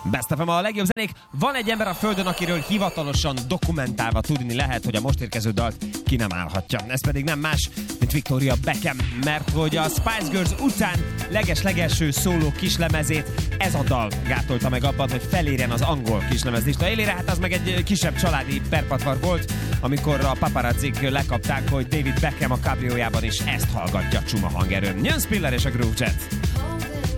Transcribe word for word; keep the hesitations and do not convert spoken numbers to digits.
Best ef em a legjobb zenék. Van egy ember a földön, akiről hivatalosan dokumentálva tudni lehet, hogy a most érkező dalt ki nem állhatja. Ez pedig nem más, mint Victoria Beckham, mert hogy a Spice Girls után leges-legelső szóló kislemezét ez a dal gátolta meg abban, hogy felérjen az angol kislemezlista élére. Hát az meg egy kisebb családi perpatvar volt, amikor a paparazzik lekapták, hogy David Beckham a kabriójában is ezt hallgatja csuma hangerőn. Jön Spiller és a Groove Jet.